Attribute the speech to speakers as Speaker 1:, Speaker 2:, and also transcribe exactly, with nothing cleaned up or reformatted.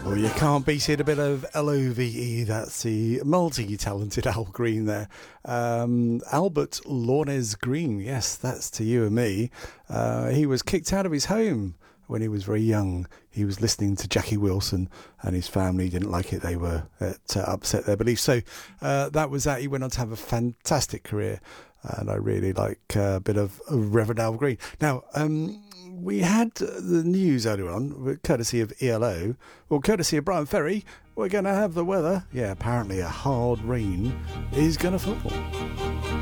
Speaker 1: Well, you can't beat it. A bit of L O V E. That's the multi-talented Al Green there. Um, Albert Lornes Green. Yes, that's to you and me. Uh, he was kicked out of his home when he was very young. He was listening to Jackie Wilson, and his family didn't like it. They were uh, upset their beliefs. So uh, that was that. He went on to have a fantastic career, and I really like uh, a bit of Reverend Al Green. Now, um, we had the news earlier on, courtesy of E L O, or courtesy of Brian Ferry. We're going to have the weather. Yeah, apparently a hard rain is going to fall.